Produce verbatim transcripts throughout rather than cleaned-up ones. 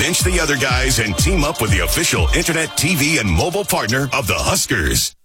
Pinch the other guys and team up with the official internet, T V, and mobile partner of the Huskers.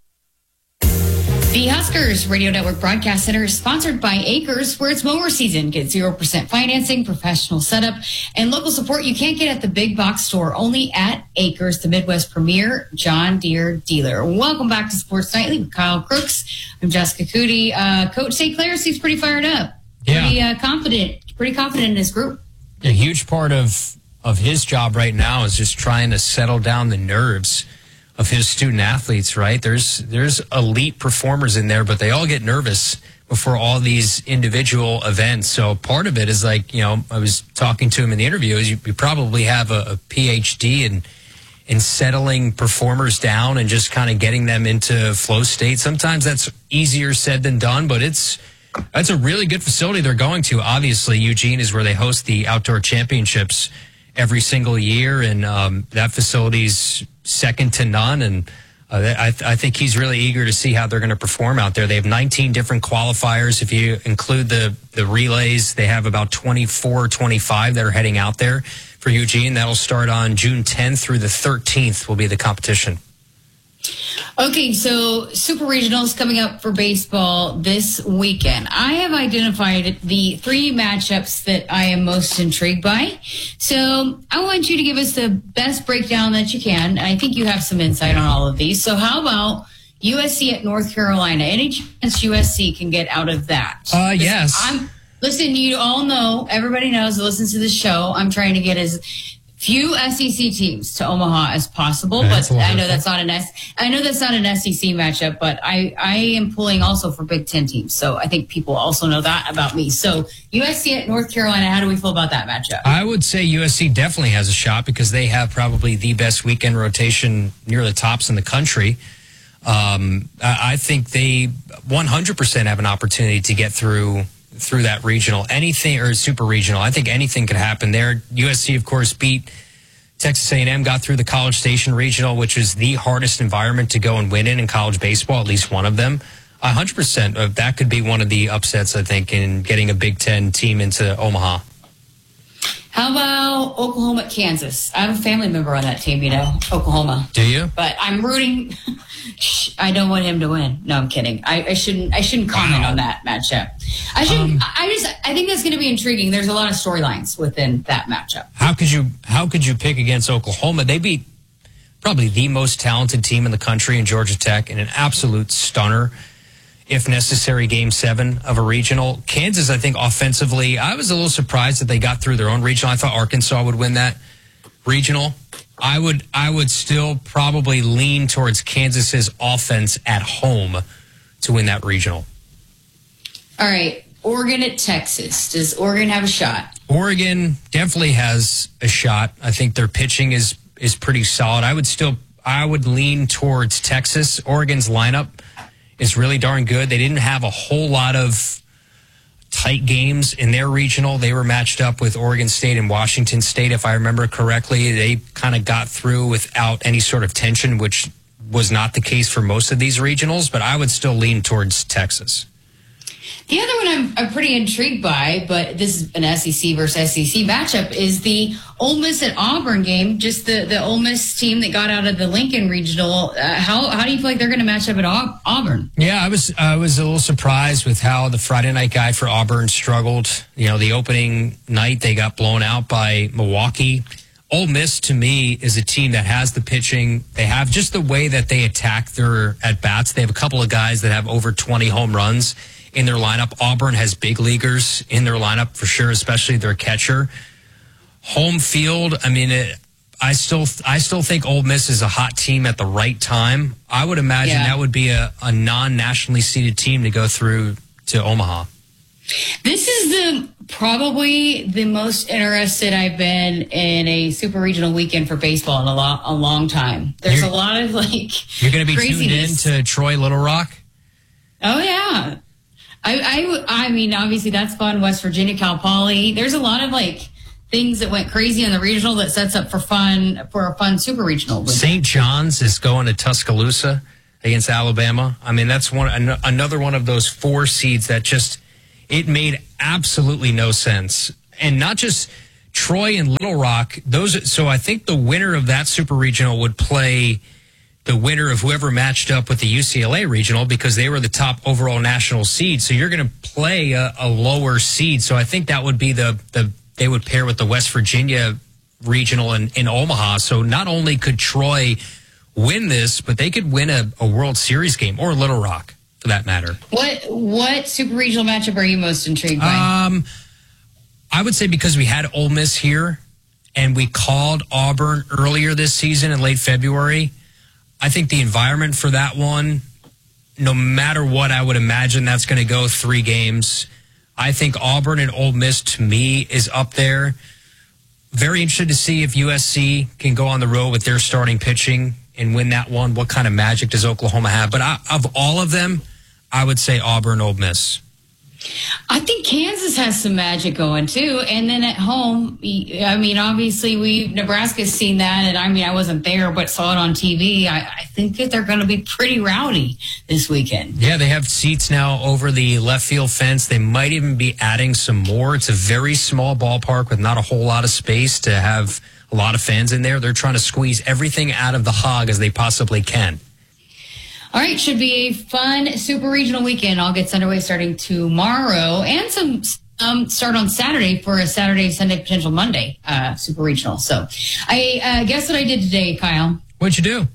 The Huskers Radio Network Broadcast Center is sponsored by Acres, where it's mower season. Get zero percent financing, professional setup, and local support you can't get at the big box store. Only at Acres, the Midwest premier John Deere dealer. Welcome back to Sports Nightly with Kyle Crooks. I'm Jessica Cootie. Uh, Coach Saint Clair seems pretty fired up. Yeah. Pretty uh, confident. Pretty confident in his group. A huge part of, of his job right now is just trying to settle down the nerves of his student athletes, right? There's there's elite performers in there, but they all get nervous before all these individual events. So part of it is like, you know, I was talking to him in the interview, is you, you probably have a, a P H D in, in settling performers down and just kind of getting them into flow state. Sometimes that's easier said than done, but it's that's a really good facility they're going to. Obviously, Eugene is where they host the outdoor championships every single year, and um, that facility's second to none, and uh, I, th- I think he's really eager to see how they're going to perform out there. They have nineteen different qualifiers. If you include the, the relays, they have about twenty-four, twenty-five that are heading out there for Eugene. That'll start on June tenth through the thirteenth will be the competition. Okay, so Super Regionals coming up for baseball this weekend. I have identified the three matchups that I am most intrigued by. So I want you to give us the best breakdown that you can. I think you have some insight on all of these. So how about U S C at North Carolina? Any chance U S C can get out of that? Uh, yes. I'm, listen, you all know, everybody knows that listens to the show, I'm trying to get as few S E C teams to Omaha as possible, that's but wonderful. I know that's not an S. I know that's not an S E C matchup, but I I am pulling also for Big Ten teams, so I think people also know that about me. So U S C at North Carolina, how do we feel about that matchup? I would say U S C definitely has a shot because they have probably the best weekend rotation near the tops in the country. Um, I I think they one hundred percent have an opportunity to get through through that regional, anything or super regional. I think anything could happen there. U S C, of course, beat Texas A and M, got through the College Station regional, which is the hardest environment to go and win in in college baseball, at least one of them. one hundred percent of that could be one of the upsets, I think, in getting a Big Ten team into Omaha. How about Oklahoma at Kansas? I have a family member on that team, you know, Oklahoma. Do you? But I'm rooting. I don't want him to win. No, I'm kidding. I, I shouldn't. I shouldn't comment Wow. on that matchup. I should. Um, I just. I think that's going to be intriguing. There's a lot of storylines within that matchup. How could you? How could you pick against Oklahoma? They beat probably the most talented team in the country in Georgia Tech in an absolute stunner, if necessary, game seven of a regional. Kansas, I think, offensively, I was a little surprised that they got through their own regional. I thought Arkansas would win that regional. I would I would still probably lean towards Kansas's offense at home to win that regional. All right. Oregon at Texas. Does Oregon have a shot? Oregon definitely has a shot. I think their pitching is is pretty solid. I would still I would lean towards Texas. Oregon's lineup is really darn good. They didn't have a whole lot of tight games in their regional. They were matched up with Oregon State and Washington State, if I remember correctly. They kind of got through without any sort of tension, which was not the case for most of these regionals, but I would still lean towards Texas. The other one I'm, I'm pretty intrigued by, but this is an S E C versus S E C matchup, is the Ole Miss at Auburn game. Just the, the Ole Miss team that got out of the Lincoln Regional. Uh, how how do you feel like they're going to match up at Aub- Auburn? Yeah, I was I was a little surprised with how the Friday night guy for Auburn struggled. You know, the opening night they got blown out by Milwaukee. Ole Miss, to me, is a team that has the pitching. They have just the way that they attack their at-bats. They have a couple of guys that have over twenty home runs in their lineup. Auburn has big leaguers in their lineup for sure, especially their catcher. Home field, I mean, it, I still I still think Ole Miss is a hot team at the right time. I would imagine Yeah. that would be a, a non-nationally seeded team to go through to Omaha. This is the probably the most interested I've been in a super regional weekend for baseball in a, lo- a long time. There's You're- a lot of like You're going to be craziness. tuned in to Troy Little Rock? Oh yeah. I, I, I mean, obviously that's fun. West Virginia, Cal Poly. There's a lot of like things that went crazy in the regional that sets up for fun, for a fun super regional. Saint John's is going to Tuscaloosa against Alabama. I mean, that's one an- another one of those four seeds that just, it made absolutely no sense. And not just Troy and Little Rock, those. So I think the winner of that super regional would play the winner of whoever matched up with the U C L A regional because they were the top overall national seed. So you're going to play a, a lower seed. So I think that would be the, the they would pair with the West Virginia regional in, in Omaha. So not only could Troy win this, but they could win a, a World Series game, or Little Rock for that matter. What what super regional matchup are you most intrigued by? Um, I would say because we had Ole Miss here and we called Auburn earlier this season in late February. I think the environment for that one, no matter what, I would imagine that's going to go three games. I think Auburn and Ole Miss, to me, is up there. Very interested to see if U S C can go on the road with their starting pitching and win that one. What kind of magic does Oklahoma have? But I, of all of them, I would say Auburn, Ole Miss. I think Kansas has some magic going too, and then at home, I mean, obviously we Nebraska's seen that, and I mean, I wasn't there, but saw it on T V. I, I think that they're going to be pretty rowdy this weekend. Yeah, they have seats now over the left field fence. They might even be adding some more. It's a very small ballpark with not a whole lot of space to have a lot of fans in there. They're trying to squeeze everything out of the hog as they possibly can. All right, should be a fun super regional weekend. All gets underway starting tomorrow, and some um, start on Saturday for a Saturday, Sunday, potential Monday uh, super regional. So, I uh, guess what I did today, Kyle? What'd you do?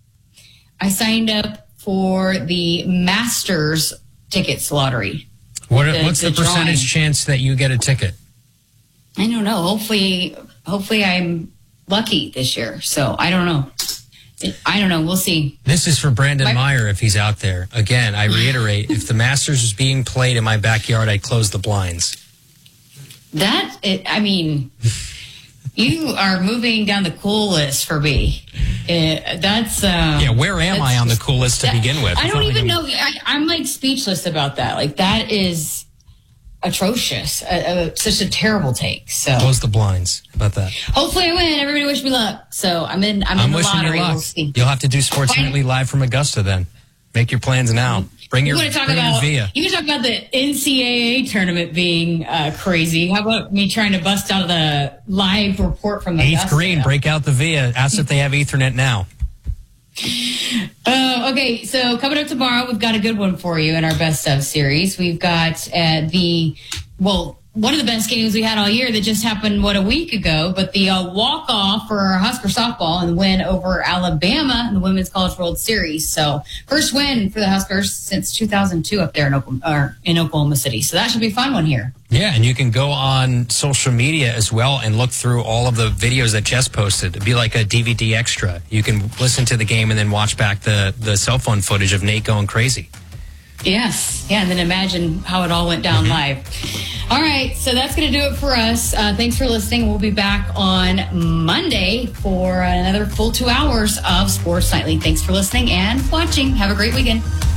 I signed up for the Masters tickets lottery. What? The, what's the, the percentage drawing. chance that you get a ticket? I don't know. Hopefully, hopefully I'm lucky this year. So I don't know. I don't know. We'll see. This is for Brandon My- Meyer if he's out there. Again, I reiterate, if the Masters was being played in my backyard, I'd close the blinds. That, it, I mean, you are moving down the cool list for me. Uh, that's uh, Yeah, where am I on the cool list to that, begin with? I It's don't not like even I'm- know. I, I'm like speechless about that. Like that is atrocious. Uh, uh, such a terrible take. So Close the blinds. How about that? hopefully I win. Everybody wish me luck. So I'm in. I'm, I'm in the wishing lottery. you luck. We'll see. You'll have to do Sports Fine. Nightly live from Augusta then. Make your plans now. Bring your, You want to talk bring about? your Via. You want to talk about the N C double A tournament being uh, crazy? How about me trying to bust out the live report from the Eighth green, break out the Via. Ask if they have Ethernet now. Uh, okay, so coming up tomorrow, we've got a good one for you in our best of series. We've got uh, the well. One of the best games we had all year that just happened, what, a week ago, but the uh, walk-off for Husker softball and the win over Alabama in the Women's College World Series. So first win for the Huskers since two thousand two up there in Oklahoma, or in Oklahoma City. So that should be a fun one here. Yeah, and you can go on social media as well and look through all of the videos that Jess posted. It'd be like a D V D extra. You can listen to the game and then watch back the, the cell phone footage of Nate going crazy. Yes. Yeah, and then imagine how it all went down Mm-hmm. live. All right, so that's going to do it for us. Uh, thanks for listening. We'll be back on Monday for another full two hours of Sports Nightly. Thanks for listening and watching. Have a great weekend.